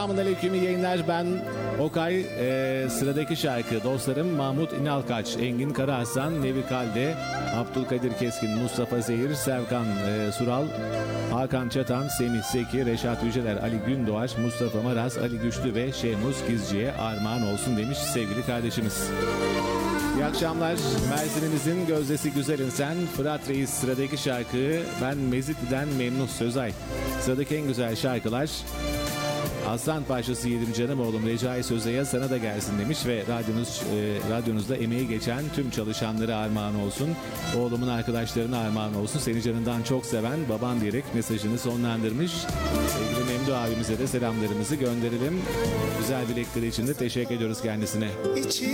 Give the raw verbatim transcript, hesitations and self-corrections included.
Selamünaleyküm, iyi yayınlar. Ben Okay. Ee, sıradaki şarkı dostlarım Mahmut İnalkaç, Engin Karahasan, Nevi Kalde, Abdülkadir Keskin, Mustafa Zehir, Serkan e, Sural, Hakan Çatan, Semih Seki, Reşat Yüceler, Ali Gündoğaç, Mustafa Maraz, Ali Güçlü ve Şehmuz Gizci'ye armağan olsun demiş sevgili kardeşimiz. İyi akşamlar. Mersin'imizin gözdesi güzel insan Fırat Reis, sıradaki şarkı ben Mezitli'den Memnun Sözay. Sıradaki en güzel şarkılar Aslan Paşası Yedim Canım Oğlum Recai Sözay'a sana da gelsin demiş ve radyonuz, e, radyonuzda emeği geçen tüm çalışanlara armağan olsun. Oğlumun arkadaşlarına armağan olsun. Seni canından çok seven baban diyerek mesajını sonlandırmış. Sevgili Memdu abimize de selamlarımızı gönderelim. Güzel dilekleri için de teşekkür ediyoruz kendisine.